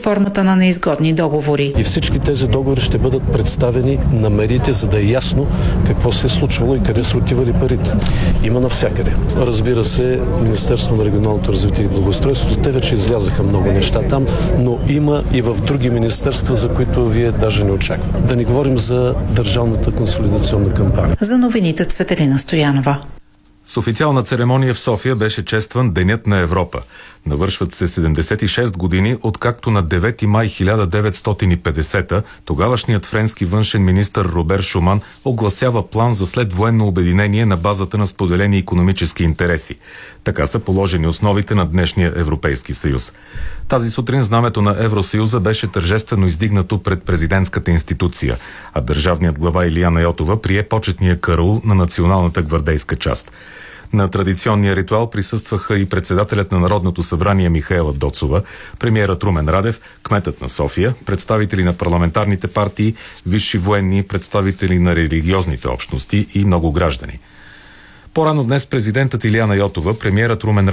формата на неизгодни договори. И всички тези договори ще бъдат представени на медиите, за да е ясно какво се е случвало и къде са отивали парите. Има навсякъде. Разбира се, Министерството на регионалното развитие и благоустройството, те вече излязаха много неща там, но има и в други министерства, за които вие даже не очаквате. Да не говорим за държавната консолидационна кампания. За новините Цветелина Стоянова. С официална церемония в София беше честван Денят на Европа. Навършват се 76 години, откакто на 9 май 1950 тогавашният френски външен министър Робер Шуман огласява план за следвоенно обединение на базата на споделени икономически интереси. Така са положени основите на днешния Европейски съюз. Тази сутрин знамето на Евросъюза беше тържествено издигнато пред президентската институция, а държавният глава Илияна Йотова прие почетния караул на националната гвардейска част. На традиционния ритуал присъстваха и председателят на Народното събрание Михаела Доцова, премиерът Румен Радев, кметът на София, представители на парламентарните партии, висши военни, представители на религиозните общности и много граждани. По-рано днес президентът Илияна Йотова, премиерът Румен